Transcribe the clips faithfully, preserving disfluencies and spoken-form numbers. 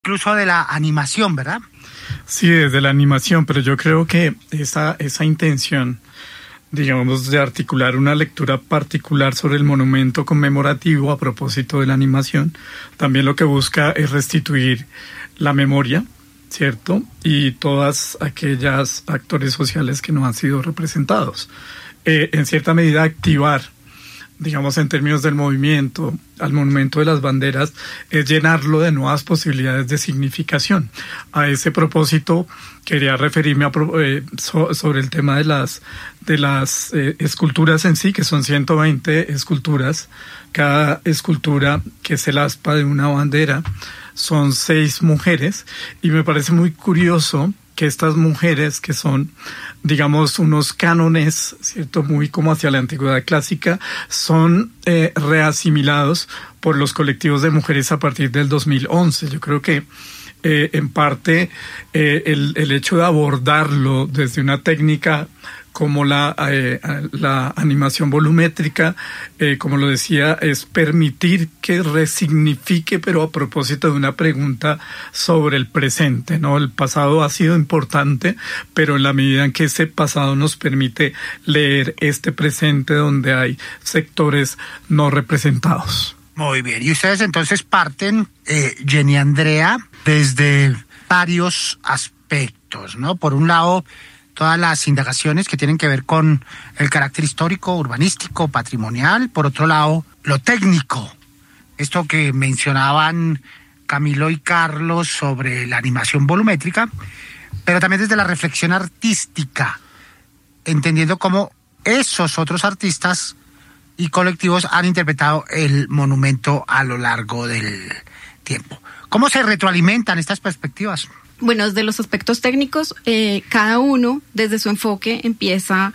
incluso de la animación, ¿verdad? Sí, desde la animación, pero yo creo que esa, esa intención, digamos, de articular una lectura particular sobre el monumento conmemorativo a propósito de la animación, también lo que busca es restituir la memoria, ¿cierto? Y todas aquellas actores sociales que no han sido representados. Eh, en cierta medida activar, digamos, en términos del movimiento, al monumento de las banderas, es llenarlo de nuevas posibilidades de significación. A ese propósito, quería referirme a, eh, so, sobre el tema de las, de las eh, esculturas en sí, que son ciento veinte esculturas. Cada escultura, que es el aspa de una bandera, son seis mujeres, y me parece muy curioso que estas mujeres, que son, digamos, unos cánones, ¿cierto?, muy como hacia la antigüedad clásica, son eh, reasimilados por los colectivos de mujeres a partir del dos mil once. Yo creo que eh, en parte eh, el, el hecho de abordarlo desde una técnica como la, eh, la animación volumétrica, eh, como lo decía, es permitir que resignifique, pero a propósito de una pregunta sobre el presente, ¿no? El pasado ha sido importante, pero en la medida en que ese pasado nos permite leer este presente donde hay sectores no representados. Muy bien, y ustedes entonces parten, eh, Jenny Andrea, desde varios aspectos, ¿no? Por un lado, todas las indagaciones que tienen que ver con el carácter histórico, urbanístico, patrimonial. Por otro lado, lo técnico. Esto que mencionaban Camilo y Carlos sobre la animación volumétrica, pero también desde la reflexión artística, entendiendo cómo esos otros artistas y colectivos han interpretado el monumento a lo largo del tiempo. ¿Cómo se retroalimentan estas perspectivas? Bueno, desde los aspectos técnicos, eh, cada uno desde su enfoque empieza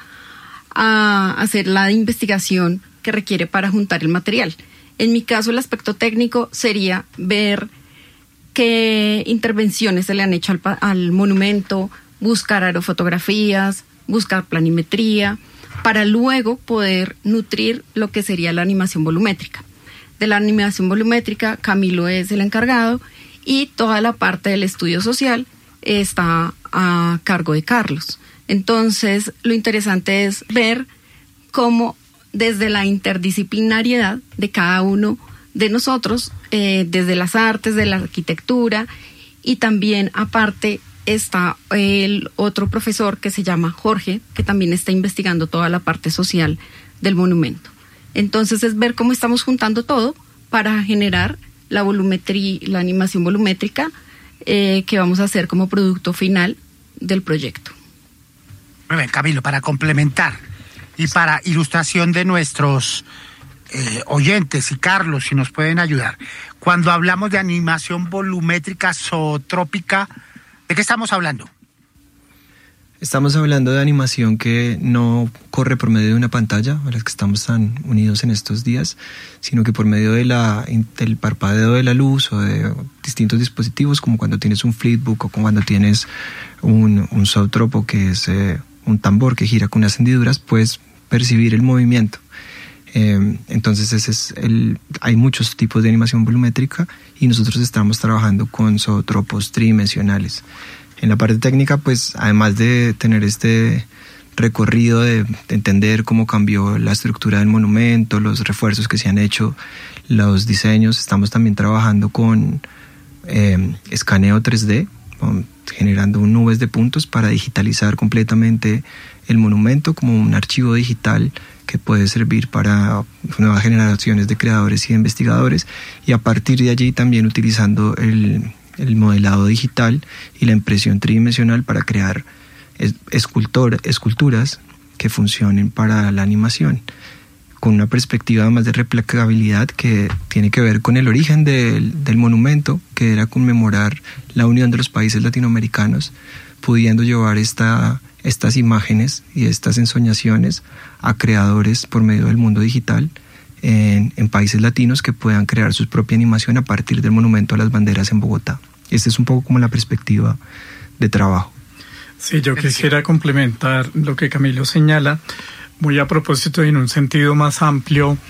a hacer la investigación que requiere para juntar el material. En mi caso, el aspecto técnico sería ver qué intervenciones se le han hecho al, al monumento, buscar aerofotografías, buscar planimetría, para luego poder nutrir lo que sería la animación volumétrica. De la animación volumétrica, Camilo es el encargado, y toda la parte del estudio social está a cargo de Carlos. Entonces, lo interesante es ver cómo desde la interdisciplinariedad de cada uno de nosotros, eh, desde las artes, de la arquitectura, y también aparte está el otro profesor que se llama Jorge, que también está investigando toda la parte social del monumento. Entonces, es ver cómo estamos juntando todo para generar la volumetría, la animación volumétrica eh, que vamos a hacer como producto final del proyecto. Muy bien, Camilo, para complementar y para ilustración de nuestros eh, oyentes, y Carlos, si nos pueden ayudar, cuando hablamos de animación volumétrica zootrópica, ¿de qué estamos hablando? Estamos hablando de animación que no corre por medio de una pantalla, a las que estamos tan unidos en estos días, sino que por medio de la, del parpadeo de la luz o de distintos dispositivos, como cuando tienes un flipbook o como cuando tienes un, un zootropo, que es eh, un tambor que gira con unas hendiduras, puedes percibir el movimiento. Eh, entonces ese es el, hay muchos tipos de animación volumétrica y nosotros estamos trabajando con zootropos tridimensionales. En la parte técnica, pues, además de tener este recorrido de, de entender cómo cambió la estructura del monumento, los refuerzos que se han hecho, los diseños, estamos también trabajando con eh, escaneo tres D, con, generando nubes de puntos para digitalizar completamente el monumento como un archivo digital que puede servir para nuevas generaciones de creadores y de investigadores, y a partir de allí también utilizando el el modelado digital y la impresión tridimensional para crear escultor, esculturas que funcionen para la animación, con una perspectiva además de replicabilidad que tiene que ver con el origen del, del monumento, que era conmemorar la unión de los países latinoamericanos, pudiendo llevar esta, estas imágenes y estas ensoñaciones a creadores por medio del mundo digital En, en países latinos que puedan crear su propia animación a partir del monumento a las banderas en Bogotá. Esta es un poco como la perspectiva de trabajo. Sí, yo quisiera complementar lo que Camilo señala, muy a propósito y en un sentido más amplio,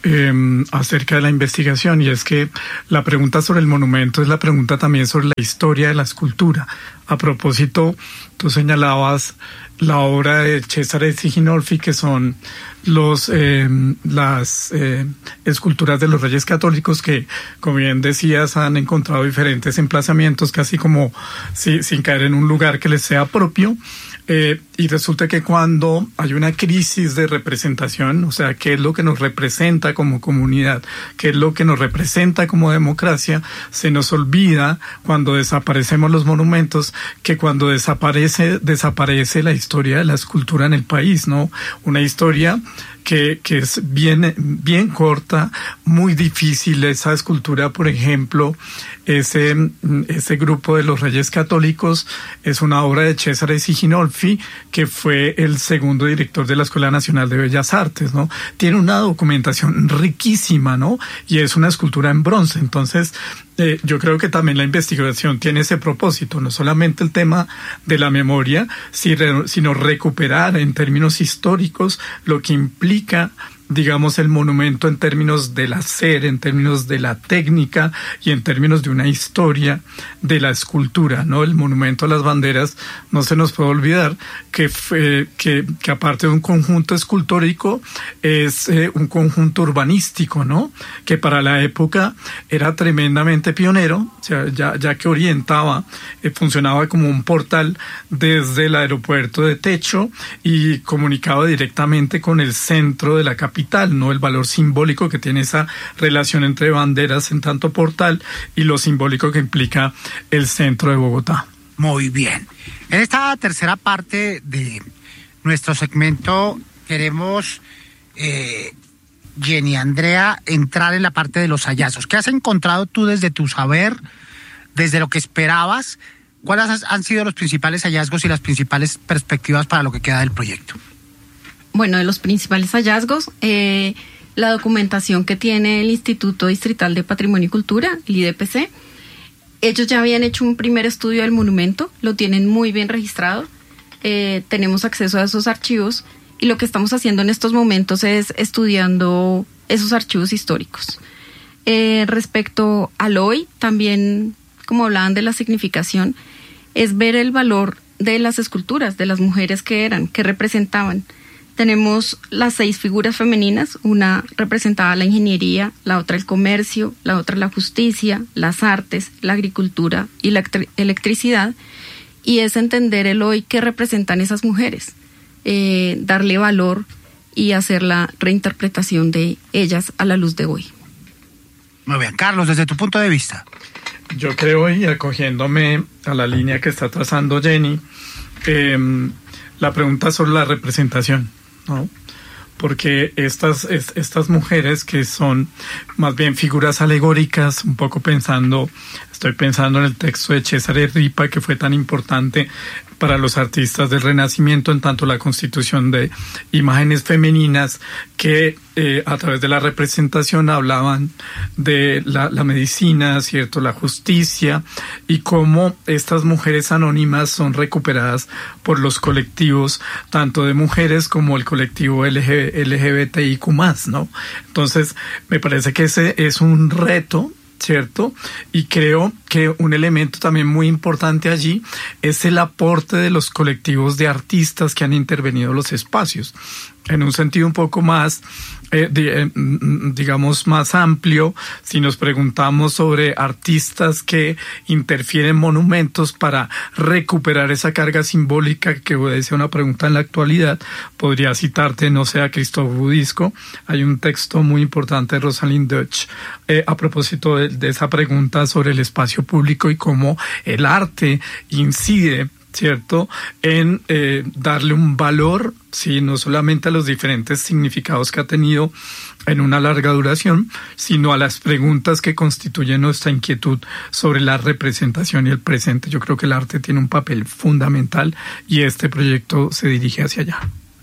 eh, acerca de la investigación, y es que la pregunta sobre el monumento es la pregunta también sobre la historia de la escultura. A propósito, tú señalabas la obra de Cesare Siginolfi, que son los eh, las eh, esculturas de los Reyes Católicos, que, como bien decías, han encontrado diferentes emplazamientos, casi como si, sin caer en un lugar que les sea propio. Eh, y resulta que cuando hay una crisis de representación, o sea, qué es lo que nos representa como comunidad, qué es lo que nos representa como democracia, se nos olvida cuando desaparecemos los monumentos, que cuando desaparece, desaparece la historia de la escultura en el país, ¿no? Una historia que, que es bien, bien corta, muy difícil. Esa escultura, por ejemplo, ese, ese grupo de los Reyes Católicos, es una obra de Cesare Siginolfi, que fue el segundo director de la Escuela Nacional de Bellas Artes, ¿no? Tiene una documentación riquísima, ¿no? Y es una escultura en bronce. Entonces, Eh, yo creo que también la investigación tiene ese propósito, no solamente el tema de la memoria, sino recuperar en términos históricos lo que implica, digamos, el monumento en términos del hacer, en términos de la técnica y en términos de una historia de la escultura, ¿no? El monumento a las banderas, no se nos puede olvidar que, fue, que, que aparte de un conjunto escultórico, es eh, un conjunto urbanístico, ¿no? Que para la época era tremendamente pionero, o sea, ya, ya que orientaba, eh, funcionaba como un portal desde el aeropuerto de Techo y comunicaba directamente con el centro de la capital, ¿no? El valor simbólico que tiene esa relación entre banderas en tanto portal y lo simbólico que implica el centro de Bogotá. Muy bien. En esta tercera parte de nuestro segmento queremos, eh, Jenny Andrea, entrar en la parte de los hallazgos. ¿Qué has encontrado tú desde tu saber, desde lo que esperabas? ¿Cuáles han sido los principales hallazgos y las principales perspectivas para lo que queda del proyecto? Bueno, de los principales hallazgos, eh, la documentación que tiene el Instituto Distrital de Patrimonio y Cultura, el I D P C. Ellos ya habían hecho un primer estudio del monumento, lo tienen muy bien registrado, eh, tenemos acceso a esos archivos y lo que estamos haciendo en estos momentos es estudiando esos archivos históricos. Eh, respecto al hoy, también, como hablaban de la significación, es ver el valor de las esculturas, de las mujeres que eran, que representaban. Tenemos las seis figuras femeninas, una representaba la ingeniería, la otra el comercio, la otra la justicia, las artes, la agricultura y la electricidad, y es entender el hoy que representan esas mujeres, eh, darle valor y hacer la reinterpretación de ellas a la luz de hoy. Muy bien, Carlos, desde tu punto de vista. Yo creo, y acogiéndome a la línea que está trazando Jenny, eh, la pregunta sobre la representación, ¿no? Porque estas, es, estas mujeres que son más bien figuras alegóricas, un poco pensando, estoy pensando en el texto de Cesare Ripa, que fue tan importante para los artistas del Renacimiento, en tanto la constitución de imágenes femeninas que eh, a través de la representación hablaban de la, la medicina, ¿cierto?, la justicia, y cómo estas mujeres anónimas son recuperadas por los colectivos, tanto de mujeres como el colectivo L G B T I Q más, ¿no? Entonces, me parece que ese es un reto, ¿cierto? Y creo que un elemento también muy importante allí es el aporte de los colectivos de artistas que han intervenido en los espacios. En un sentido un poco más, eh, de, eh, digamos, más amplio, si nos preguntamos sobre artistas que interfieren en monumentos para recuperar esa carga simbólica que obedece a una pregunta en la actualidad, podría citarte, no sé, a Christoph Budisco. Hay un texto muy importante de Rosalind Deutsch eh, a propósito de, de esa pregunta sobre el espacio público y cómo el arte incide, ¿cierto?, en eh, darle un valor, sí, no solamente a los diferentes significados que ha tenido en una larga duración, sino a las preguntas que constituyen nuestra inquietud sobre la representación y el presente. Yo creo que el arte tiene un papel fundamental y este proyecto se dirige hacia allá.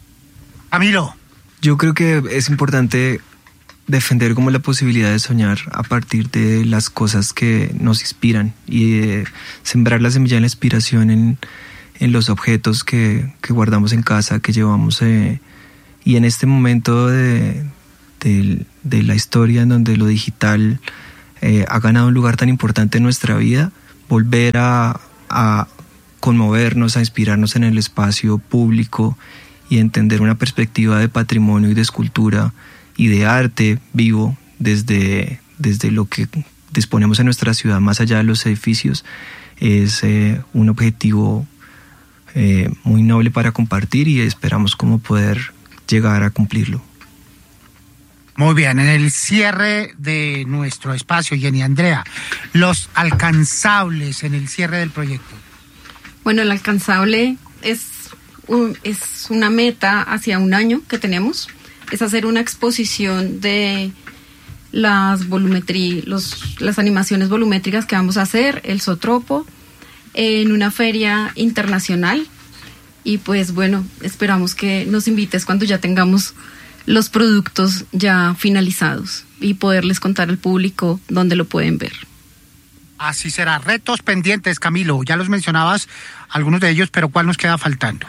Camilo. Yo creo que es importante defender como la posibilidad de soñar a partir de las cosas que nos inspiran y de sembrar la semilla de la inspiración en, en los objetos que, que guardamos en casa, que llevamos, eh, y en este momento de, de, de la historia en donde lo digital eh, ha ganado un lugar tan importante en nuestra vida, volver a, a conmovernos, a inspirarnos en el espacio público y entender una perspectiva de patrimonio y de escultura y de arte vivo desde, desde lo que disponemos en nuestra ciudad, más allá de los edificios, es eh, un objetivo eh, muy noble para compartir y esperamos cómo poder llegar a cumplirlo. Muy bien, en el cierre de nuestro espacio, Jenny Andrea, los alcanzables en el cierre del proyecto. Bueno, el alcanzable es, un, es una meta hacia un año que tenemos, es hacer una exposición de las volumetrí, los, las animaciones volumétricas que vamos a hacer, el Zotropo, en una feria internacional. Y pues bueno, esperamos que nos invites cuando ya tengamos los productos ya finalizados y poderles contar al público dónde lo pueden ver. Así será. Retos pendientes, Camilo, ya los mencionabas algunos de ellos, pero ¿cuál nos queda faltando?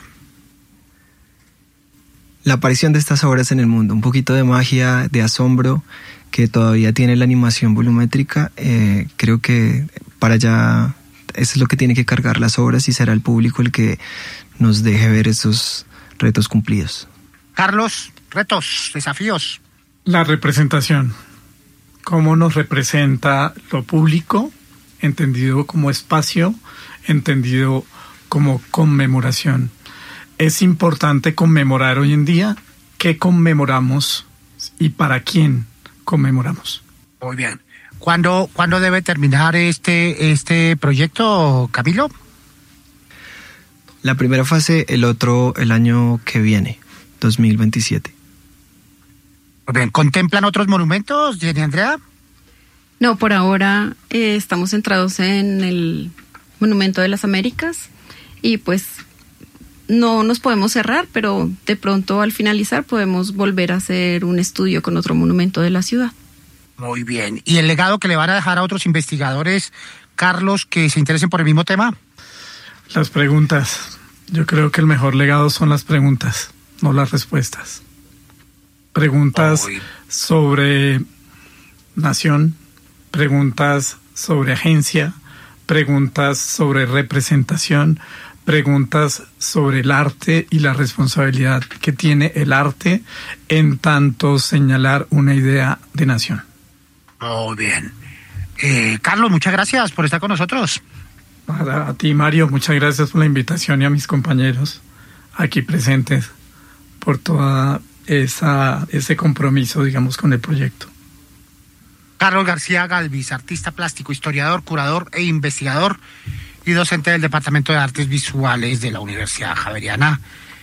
La aparición de estas obras en el mundo, un poquito de magia, de asombro que todavía tiene la animación volumétrica. Eh, creo que para allá eso es lo que tiene que cargar las obras y será el público el que nos deje ver esos retos cumplidos. Carlos, retos, desafíos. La representación. ¿Cómo nos representa lo público, entendido como espacio, entendido como conmemoración? Es importante conmemorar hoy en día. ¿Qué conmemoramos y para quién conmemoramos? Muy bien. ¿Cuándo, ¿cuándo debe terminar este, este proyecto, Camilo? La primera fase, el otro, el año que viene, dos mil veintisiete. Muy bien. ¿Contemplan otros monumentos, Jenny Andrea? No, por ahora eh, estamos centrados en el Monumento de las Américas y pues no nos podemos cerrar, pero de pronto al finalizar podemos volver a hacer un estudio con otro monumento de la ciudad. Muy bien. ¿Y el legado que le van a dejar a otros investigadores, Carlos, que se interesen por el mismo tema? Las preguntas. Yo creo que el mejor legado son las preguntas, no las respuestas. Preguntas Uy. sobre nación, preguntas sobre agencia, preguntas sobre representación, preguntas sobre el arte y la responsabilidad que tiene el arte en tanto señalar una idea de nación. Muy bien. Eh, Carlos, muchas gracias por estar con nosotros. A, a ti, Mario, muchas gracias por la invitación y a mis compañeros aquí presentes por toda esa ese compromiso, digamos, con el proyecto. Carlos García Galvis, artista plástico, historiador, curador e investigador y docente del Departamento de Artes Visuales de la Universidad Javeriana.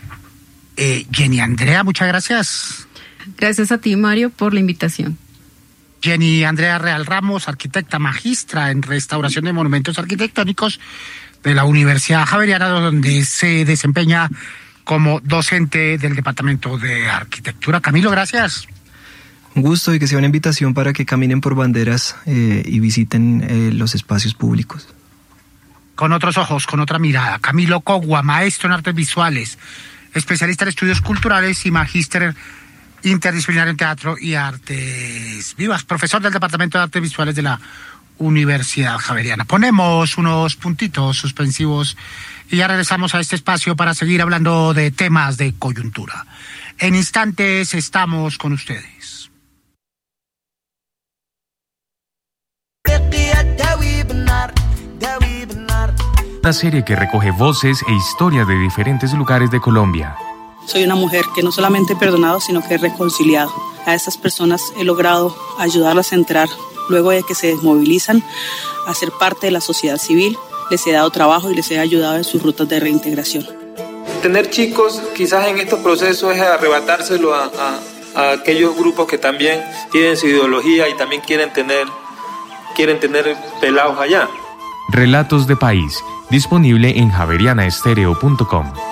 Eh, Jenny Andrea, muchas gracias. Gracias a ti, Mario, por la invitación. Jenny Andrea Real Ramos, arquitecta magistra en restauración de monumentos arquitectónicos de la Universidad Javeriana, donde se desempeña como docente del Departamento de Arquitectura. Camilo, gracias. Un gusto y que sea una invitación para que caminen por banderas eh, y visiten eh, los espacios públicos. Con otros ojos, con otra mirada. Camilo Cogua, maestro en artes visuales, especialista en estudios culturales y magíster interdisciplinario en teatro y artes vivas, profesor del Departamento de Artes Visuales de la Universidad Javeriana. Ponemos unos puntitos suspensivos y ya regresamos a este espacio para seguir hablando de temas de coyuntura. En instantes estamos con ustedes. Una serie que recoge voces e historias de diferentes lugares de Colombia. Soy una mujer que no solamente he perdonado, sino que he reconciliado. A estas personas he logrado ayudarlas a entrar, luego de que se desmovilizan, a ser parte de la sociedad civil. Les he dado trabajo y les he ayudado en sus rutas de reintegración. Tener chicos quizás en estos procesos es arrebatárselo a, a, a aquellos grupos que también tienen su ideología y también quieren tener, quieren tener pelados allá. Relatos de País, disponible en javeriana estéreo punto com.